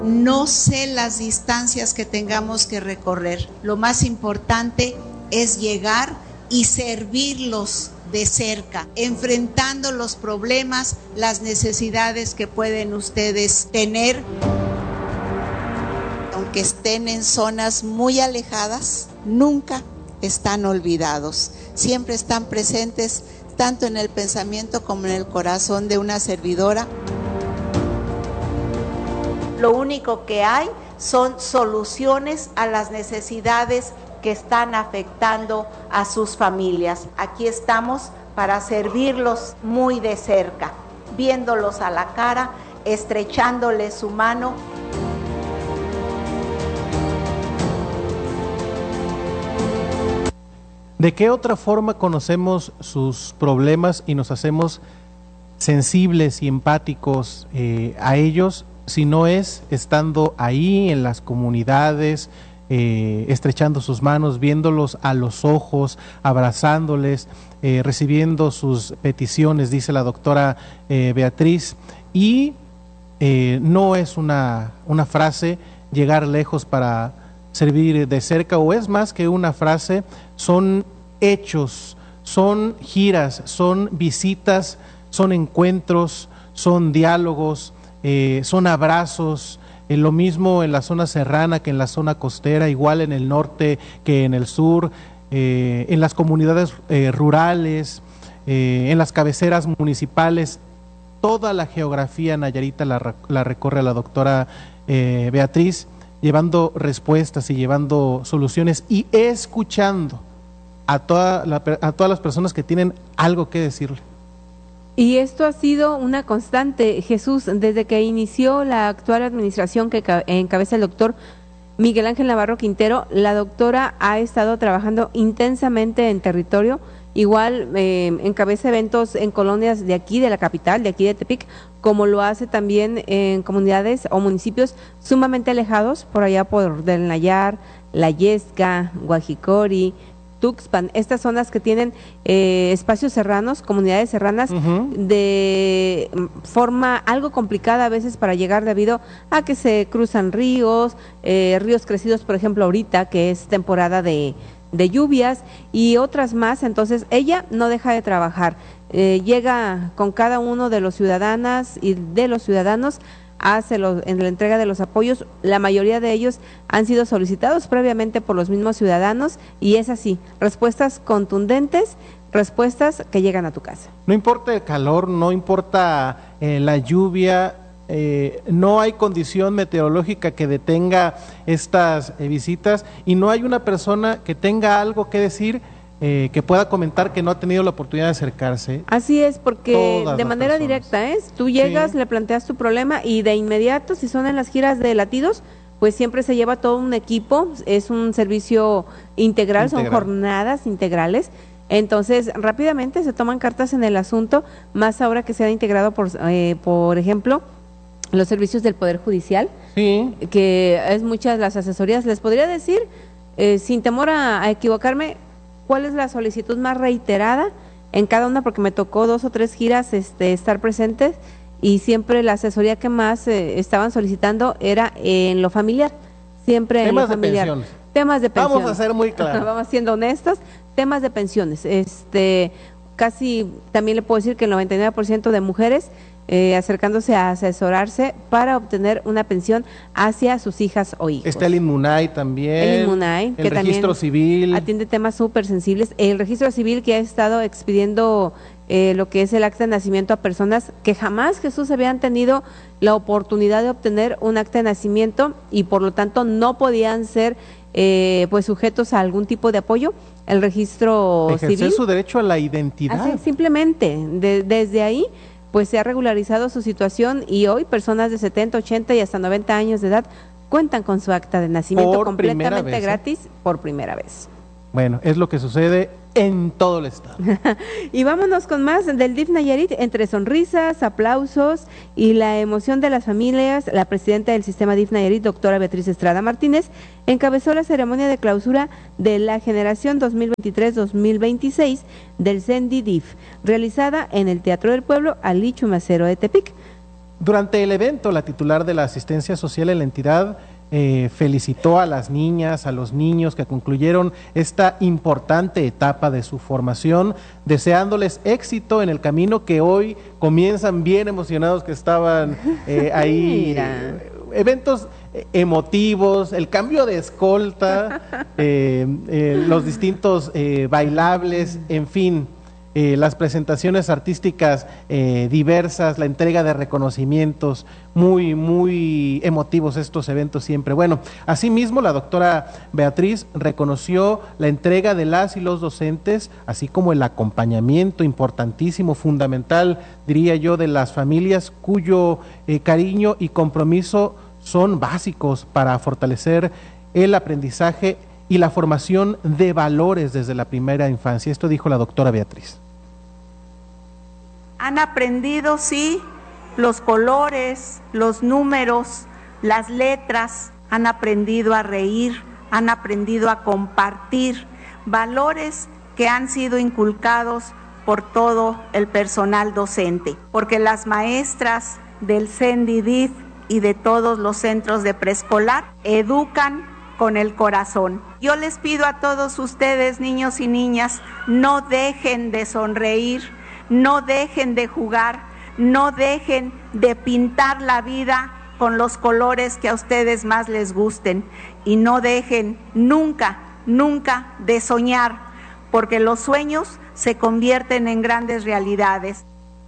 No sé las distancias que tengamos que recorrer. Lo más importante es llegar y servirlos de cerca, enfrentando los problemas, las necesidades que pueden ustedes tener. Aunque estén en zonas muy alejadas, nunca están olvidados. Siempre están presentes tanto en el pensamiento como en el corazón de una servidora. Lo único que hay son soluciones a las necesidades que están afectando a sus familias. Aquí estamos para servirlos muy de cerca, viéndolos a la cara, estrechándoles su mano. ¿De qué otra forma conocemos sus problemas y nos hacemos sensibles y empáticos a ellos, si no es estando ahí en las comunidades, estrechando sus manos, viéndolos a los ojos, abrazándoles, recibiendo sus peticiones, dice la doctora Beatriz, y no es una frase llegar lejos para servir de cerca, o es más que una frase, son hechos, son giras, son visitas, son encuentros, son diálogos, son abrazos, lo mismo en la zona serrana que en la zona costera, igual en el norte que en el sur, en las comunidades rurales, en las cabeceras municipales. Toda la geografía nayarita la recorre la doctora Beatriz, llevando respuestas y llevando soluciones y escuchando a todas las personas que tienen algo que decirle. Y esto ha sido una constante, Jesús, desde que inició la actual administración que encabeza el doctor Miguel Ángel Navarro Quintero. La doctora ha estado trabajando intensamente en territorio, igual encabeza eventos en colonias de aquí, de la capital, de aquí de Tepic, como lo hace también en comunidades o municipios sumamente alejados, por allá por Del Nayar, La Yesca, Guajicori, Tuxpan, estas zonas que tienen espacios serranos, comunidades serranas, de forma algo complicada a veces para llegar debido a que se cruzan ríos crecidos, por ejemplo ahorita que es temporada de lluvias y otras más. Entonces ella no deja de trabajar, llega con cada uno de los ciudadanas y de los ciudadanos, hace en la entrega de los apoyos. La mayoría de ellos han sido solicitados previamente por los mismos ciudadanos y es así, respuestas contundentes, respuestas que llegan a tu casa. No importa el calor, no importa la lluvia, no hay condición meteorológica que detenga estas visitas y no hay una persona que tenga algo que decir, que pueda comentar que no ha tenido la oportunidad de acercarse. Así es, porque de manera directa tú llegas, le planteas tu problema y de inmediato, si son en las giras de latidos, pues siempre se lleva todo un equipo, es un servicio integral. Son jornadas integrales. Entonces, rápidamente se toman cartas en el asunto, más ahora que se ha integrado por ejemplo, los servicios del Poder Judicial, que es muchas las asesorías. Les podría decir, sin temor a equivocarme, cuál es la solicitud más reiterada en cada una, porque me tocó 2 o 3 giras estar presentes y siempre la asesoría que más estaban solicitando era en lo familiar, siempre en lo familiar. Temas de pensiones. Vamos a ser muy claros. Vamos siendo honestos, temas de pensiones. Casi también le puedo decir que el 99% de mujeres acercándose a asesorarse para obtener una pensión hacia sus hijas o hijos. Está el Inmunay también. El Inmunay, que registro civil. Atiende temas súper sensibles. El registro civil, que ha estado expidiendo lo que es el acta de nacimiento a personas que jamás, Jesús, habían tenido la oportunidad de obtener un acta de nacimiento y por lo tanto no podían ser pues sujetos a algún tipo de apoyo. El registro civil. Ejercer su derecho a la identidad. Así, simplemente, desde ahí pues se ha regularizado su situación y hoy personas de 70, 80 y hasta 90 años de edad cuentan con su acta de nacimiento completamente gratis por primera vez. Bueno, es lo que sucede en todo el estado. Y vámonos con más del DIF Nayarit. Entre sonrisas, aplausos y la emoción de las familias, la presidenta del sistema DIF Nayarit, doctora Beatriz Estrada Martínez, encabezó la ceremonia de clausura de la generación 2023-2026 del CENDI DIF, realizada en el Teatro del Pueblo Ali Chumacero de Tepic. Durante el evento, la titular de la asistencia social en la entidad felicitó a las niñas, a los niños que concluyeron esta importante etapa de su formación, deseándoles éxito en el camino que hoy comienzan, bien emocionados que estaban ahí. Eventos emotivos, el cambio de escolta, los distintos bailables, en fin. Las presentaciones artísticas diversas, la entrega de reconocimientos, muy emotivos estos eventos siempre. Bueno, asimismo la doctora Beatriz reconoció la entrega de las y los docentes, así como el acompañamiento importantísimo, fundamental, diría yo, de las familias cuyo cariño y compromiso son básicos para fortalecer el aprendizaje y la formación de valores desde la primera infancia. Esto dijo la doctora Beatriz. Han aprendido, sí, los colores, los números, las letras, han aprendido a reír, han aprendido a compartir, valores que han sido inculcados por todo el personal docente, porque las maestras del CENDI-DIF y de todos los centros de preescolar educan con el corazón. Yo les pido a todos ustedes, niños y niñas, no dejen de sonreír, no dejen de jugar, no dejen de pintar la vida con los colores que a ustedes más les gusten y no dejen nunca de soñar, porque los sueños se convierten en grandes realidades.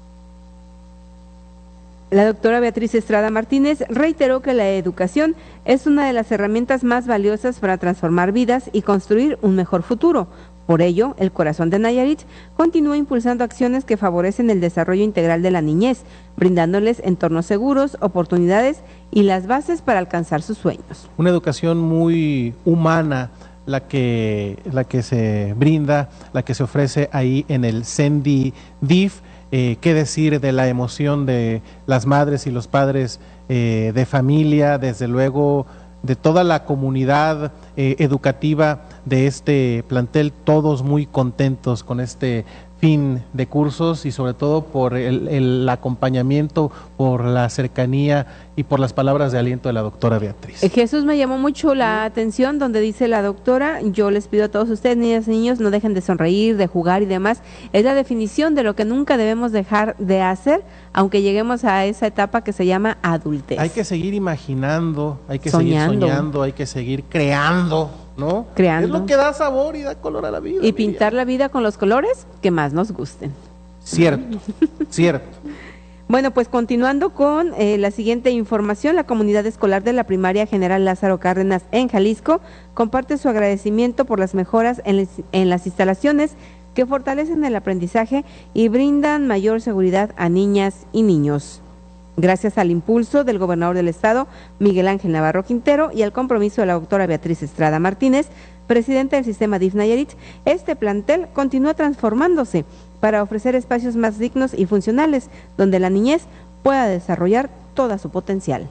La doctora Beatriz Estrada Martínez reiteró que la educación es una de las herramientas más valiosas para transformar vidas y construir un mejor futuro. Por ello, el Corazón de Nayarit continúa impulsando acciones que favorecen el desarrollo integral de la niñez, brindándoles entornos seguros, oportunidades y las bases para alcanzar sus sueños. Una educación muy humana, la que se brinda, la que se ofrece ahí en el CENDI-DIF. Qué decir de la emoción de las madres y los padres de familia, desde luego de toda la comunidad educativa de este plantel, todos muy contentos con este fin de cursos y sobre todo por el acompañamiento, por la cercanía y por las palabras de aliento de la doctora Beatriz. Jesús, me llamó mucho la atención donde dice la doctora: yo les pido a todos ustedes, niñas y niños, no dejen de sonreír, de jugar y demás. Es la definición de lo que nunca debemos dejar de hacer, aunque lleguemos a esa etapa que se llama adultez. Hay que seguir imaginando, hay que seguir soñando, hay que seguir creando, ¿no? Creando. Es lo que da sabor y da color a la vida. Y pintar la vida con los colores que más nos gusten. Cierto, cierto. Bueno, pues continuando con la siguiente información, la comunidad escolar de la primaria General Lázaro Cárdenas en Jalisco comparte su agradecimiento por las mejoras en las instalaciones que fortalecen el aprendizaje y brindan mayor seguridad a niñas y niños. Gracias al impulso del gobernador del estado, Miguel Ángel Navarro Quintero, y al compromiso de la doctora Beatriz Estrada Martínez, presidenta del sistema DIF Nayarit, este plantel continúa transformándose para ofrecer espacios más dignos y funcionales, donde la niñez pueda desarrollar toda su potencial.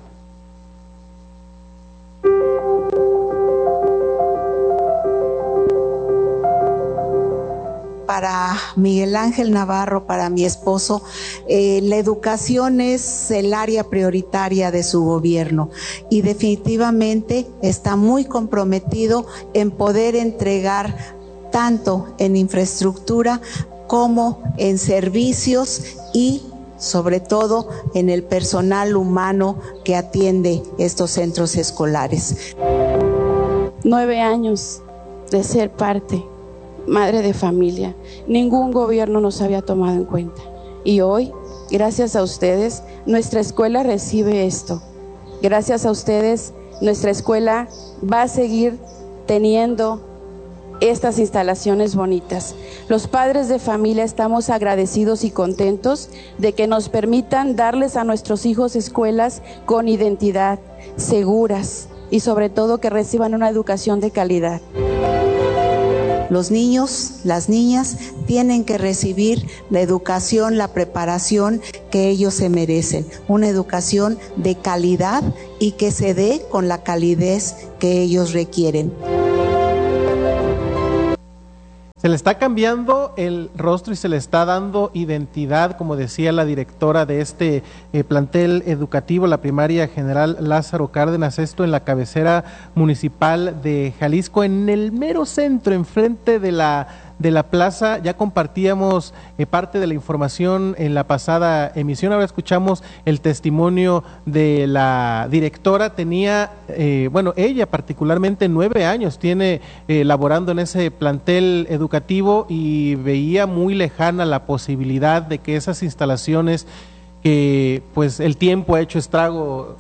Para Miguel Ángel Navarro, para mi esposo, la educación es el área prioritaria de su gobierno y definitivamente está muy comprometido en poder entregar tanto en infraestructura como en servicios y sobre todo en el personal humano que atiende estos centros escolares. 9 años de ser parte, madre de familia, ningún gobierno nos había tomado en cuenta. Y hoy, gracias a ustedes, nuestra escuela recibe esto. Gracias a ustedes, nuestra escuela va a seguir teniendo estas instalaciones bonitas. Los padres de familia estamos agradecidos y contentos de que nos permitan darles a nuestros hijos escuelas con identidad, seguras y sobre todo que reciban una educación de calidad. Los niños, las niñas tienen que recibir la educación, la preparación que ellos se merecen, una educación de calidad y que se dé con la calidez que ellos requieren. Se le está cambiando el rostro y se le está dando identidad, como decía la directora de este plantel educativo, la primaria General Lázaro Cárdenas, esto en la cabecera municipal de Jalisco, en el mero centro, enfrente de la plaza. Ya compartíamos parte de la información en la pasada emisión, ahora escuchamos el testimonio de la directora. Tenía, ella particularmente 9 años tiene laborando en ese plantel educativo y veía muy lejana la posibilidad de que esas instalaciones que pues el tiempo ha hecho estragos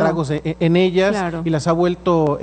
en ellas, claro, y las ha vuelto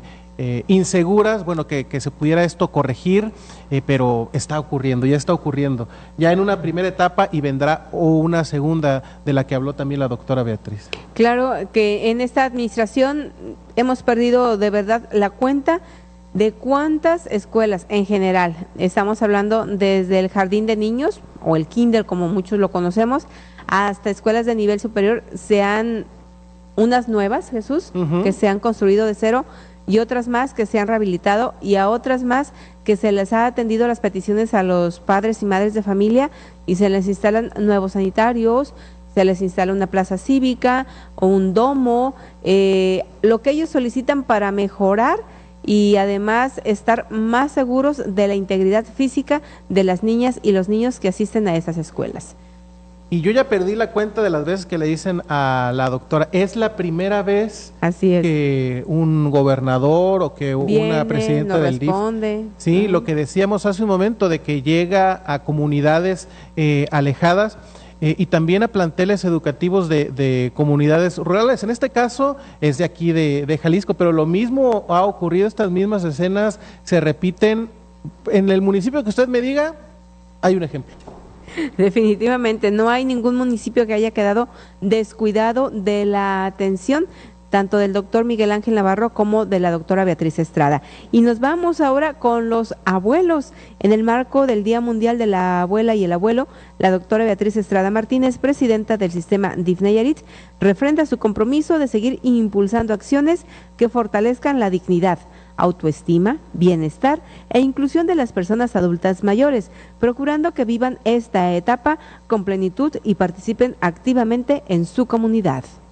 inseguras, que se pudiera esto corregir, pero ya está ocurriendo, ya en una primera etapa y vendrá una segunda de la que habló también la doctora Beatriz. Claro que en esta administración hemos perdido de verdad la cuenta de cuántas escuelas en general, estamos hablando desde el jardín de niños o el kinder como muchos lo conocemos, hasta escuelas de nivel superior, sean unas nuevas, Jesús, que se han construido de cero, y otras más que se han rehabilitado, y a otras más que se les ha atendido las peticiones a los padres y madres de familia y se les instalan nuevos sanitarios, se les instala una plaza cívica o un domo, lo que ellos solicitan para mejorar y además estar más seguros de la integridad física de las niñas y los niños que asisten a esas escuelas. Y yo ya perdí la cuenta de las veces que le dicen a la doctora, es la primera vez que un gobernador o que una presidenta del DIF, sí, lo que decíamos hace un momento de que llega a comunidades alejadas, y también a planteles educativos de comunidades rurales. En este caso es de aquí de Jalisco, pero lo mismo ha ocurrido, estas mismas escenas se repiten en el municipio que usted me diga, hay un ejemplo. Definitivamente, no hay ningún municipio que haya quedado descuidado de la atención tanto del doctor Miguel Ángel Navarro como de la doctora Beatriz Estrada. Y nos vamos ahora con los abuelos. En el marco del Día Mundial de la Abuela y el Abuelo, la doctora Beatriz Estrada Martínez, presidenta del sistema DIF Nayarit, refrenda su compromiso de seguir impulsando acciones que fortalezcan la dignidad, autoestima, bienestar e inclusión de las personas adultas mayores, procurando que vivan esta etapa con plenitud y participen activamente en su comunidad.